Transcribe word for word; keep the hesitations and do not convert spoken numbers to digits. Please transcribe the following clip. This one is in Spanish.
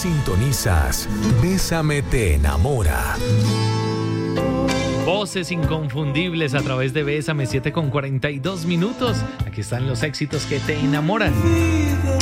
Sintonizas Bésame te enamora. Voces inconfundibles a través de Bésame, siete con cuarenta y dos minutos. Aquí están los éxitos que te enamoran.